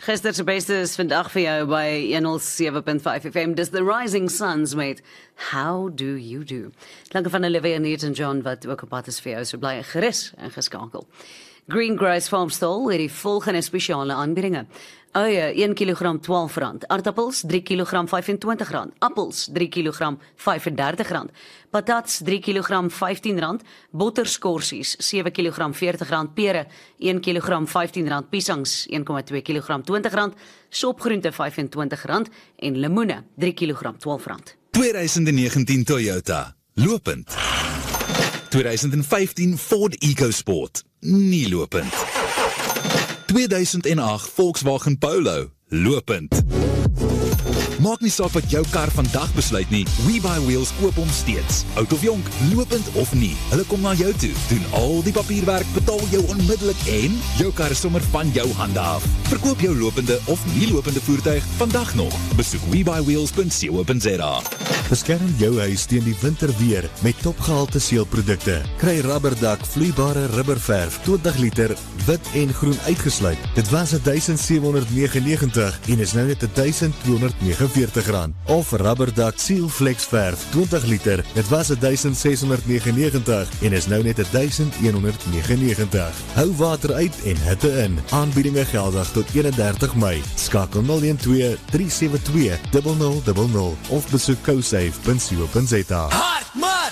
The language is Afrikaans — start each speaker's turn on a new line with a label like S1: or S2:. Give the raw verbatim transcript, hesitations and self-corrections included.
S1: Gister se beste is vandag vir jou by honderd sewe punt vyf F M. Dis The Rising Suns met How Do You Do. Dankie van Olivia Newton-John wat ook op pad is vir jou, so bly gerus en geskakel. Greengrass Farmstall het die volgende spesiale aanbiedinge. Uie een kilogram twaalf rand, aardappels drie kilogram vyf en twintig rand, appels drie kilogram vyf en dertig rand, patats drie kilogram vyftien rand, botterskorsies sewe kilogram veertig rand, pere een kilogram vyftien rand, piesangs een komma twee kilogram twintig rand, sopgroente vyf en twintig rand en lemoene drie kilogram twaalf rand.
S2: twintig negentien Toyota, lopend. twintig vyftien Ford EcoSport, nie lopend. tweeduisend agt Volkswagen Polo, lopend. Maak nie saak wat jou kar vandag besluit nie, WeBuyWheels koop hom steeds. Oud of jonk, lopend of nie, hulle kom na jou toe, doen al die papierwerk, betaal jou onmiddellik en jou kar is sommer van jou hande af. Verkoop jou lopende of nie lopende voertuig vandag nog. Besoek we buy wheels punt co punt za.
S3: Beskerm jou huis teen die winterweer met topgehalte seelprodukte. Kry rubberdak vloeibare rubberverf twintig liter wit en groen uitgesluit. Dit was duisend sewenhonderd negenennegentig en is nou net duisend tweehonderd negenenveertig rand. Of rubberdak Sealflex verf twintig liter. Dit was duisend seshonderd negenennegentig en is nou net duisend honderd negenennegentig. Hou water uit en hitte in. Aanbiedinge geldig tot eenendertig Mei. Skakel nul een twee drie sewe twee nul nul nul nul of besoek cosafe punt co punt za.